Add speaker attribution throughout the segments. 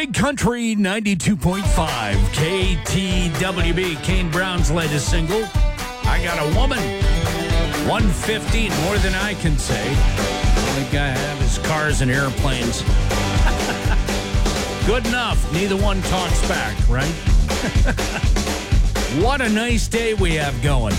Speaker 1: Big Country 92.5 KTWB. Kane Brown's latest single, I Got a Woman. 115, more than I can say. The only guy I have is cars and airplanes. Good enough. Neither one talks back, right? What a nice day we have going.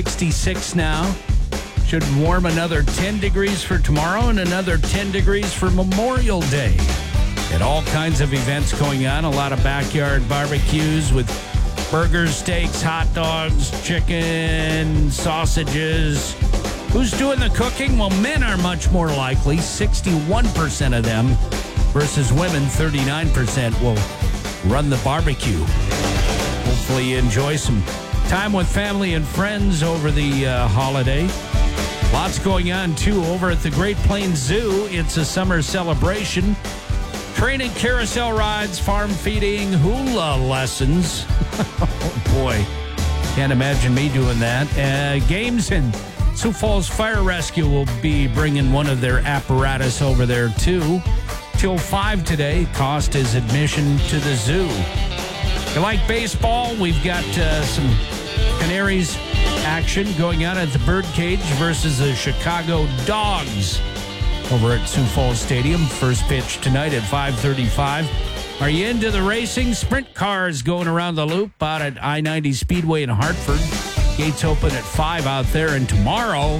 Speaker 1: 66 now. Should warm another 10 degrees for tomorrow and another 10 degrees for Memorial Day. And all kinds of events going on. A lot of backyard barbecues with burgers, steaks, hot dogs, chicken, sausages. Who's doing the cooking? Well, men are much more likely. 61% of them versus women, 39% will run the barbecue. Hopefully you enjoy some time with family and friends over the holiday. Lots going on, too, over at the Great Plains Zoo. It's a summer celebration. Training, carousel rides, farm feeding, hula lessons. Oh, boy. Can't imagine me doing that. Games and Sioux Falls Fire Rescue will be bringing one of their apparatus over there, too. Till 5 today. Cost is admission to the zoo. If you like baseball, we've got some Canaries action going on at the Birdcage versus the Chicago Dogs over at Sioux Falls Stadium. First pitch tonight at 5:35. Are you into the racing? Sprint cars going around the loop out at I-90 Speedway in Hartford. Gates open at 5 out there. And tomorrow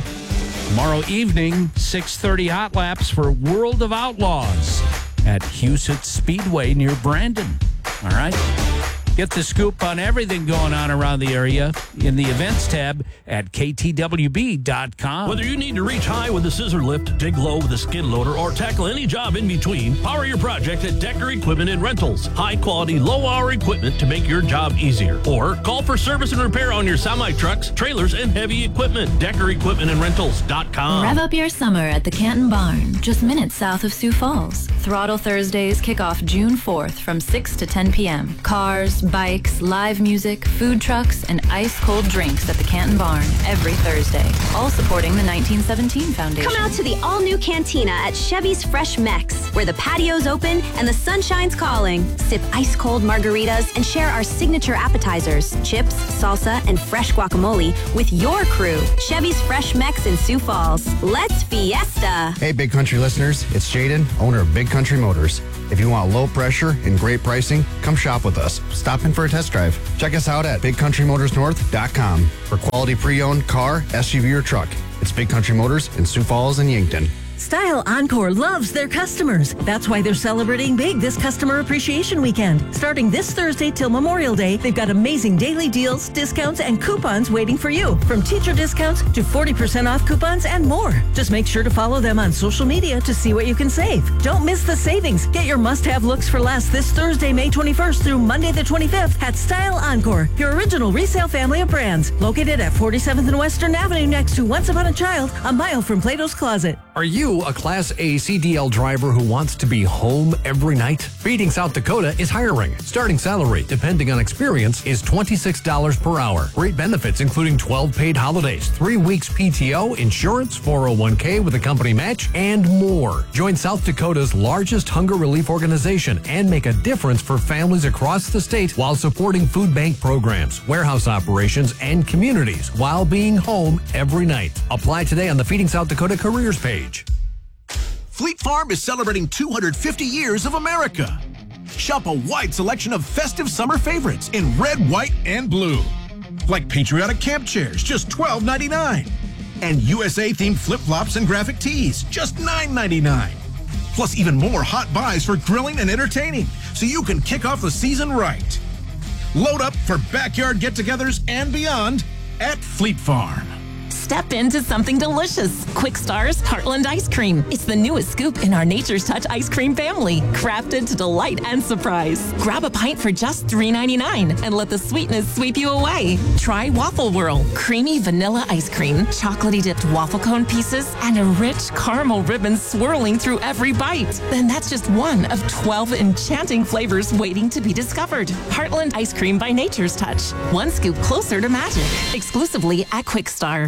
Speaker 1: evening, 6:30 hot laps for World of Outlaws at Huset Speedway near Brandon. All right? Get the scoop on everything going on around the area in the events tab at ktwb.com.
Speaker 2: Whether you need to reach high with a scissor lift, dig low with a skid loader, or tackle any job in between, power your project at Decker Equipment and Rentals. High-quality, low-hour equipment to make your job easier. Or call for service and repair on your semi-trucks, trailers, and heavy equipment. DeckerEquipmentandRentals.com.
Speaker 3: Rev up your summer at the Canton Barn, just minutes south of Sioux Falls. Throttle Thursdays kick off June 4th from 6 to 10 p.m. Cars, bikes, live music, food trucks, and ice-cold drinks at the Canton Barn every Thursday, all supporting the 1917 Foundation.
Speaker 4: Come out to the all-new Cantina at Chevy's Fresh Mex, where the patio's open and the sun shines calling. Sip ice-cold margaritas and share our signature appetizers, chips, salsa, and fresh guacamole with your crew. Chevy's Fresh Mex in Sioux Falls. Let's fiesta!
Speaker 5: Hey, Big Country listeners, it's Jaden, owner of Big Country Motors. If you want low pressure and great pricing, come shop with us. Stop in for a test drive. Check us out at BigCountryMotorsNorth.com for quality pre-owned car, SUV, or truck. It's Big Country Motors in Sioux Falls and Yankton.
Speaker 6: Style Encore loves their customers. That's why they're celebrating big this Customer Appreciation Weekend. Starting this Thursday till Memorial Day, they've got amazing daily deals, discounts, and coupons waiting for you. From teacher discounts to 40% off coupons and more. Just make sure to follow them on social media to see what you can save. Don't miss the savings. Get your must-have looks for less this Thursday, May 21st through Monday the 25th at Style Encore, your original resale family of brands. Located at 47th and Western Avenue next to Once Upon a Child, a mile from Plato's Closet.
Speaker 7: Are you a Class A CDL driver who wants to be home every night? Feeding South Dakota is hiring. Starting salary, depending on experience, is $26 per hour. Great benefits including 12 paid holidays, 3 weeks PTO, insurance, 401k with a company match, and more. Join South Dakota's largest hunger relief organization and make a difference for families across the state while supporting food bank programs, warehouse operations, and communities while being home every night. Apply today on the Feeding South Dakota careers page.
Speaker 8: Fleet Farm is celebrating 250 years of America. Shop a wide selection of festive summer favorites in red, white, and blue. Like patriotic camp chairs, just $12.99. And USA-themed flip-flops and graphic tees, just $9.99. Plus even more hot buys for grilling and entertaining, so you can kick off the season right. Load up for backyard get-togethers and beyond at Fleet Farm.
Speaker 9: Step into something delicious. Quick Star's Heartland Ice Cream. It's the newest scoop in our Nature's Touch ice cream family, crafted to delight and surprise. Grab a pint for just $3.99 and let the sweetness sweep you away. Try Waffle Whirl, creamy vanilla ice cream, chocolatey dipped waffle cone pieces, and a rich caramel ribbon swirling through every bite. Then that's just one of 12 enchanting flavors waiting to be discovered. Heartland Ice Cream by Nature's Touch. One scoop closer to magic. Exclusively at Quick Star.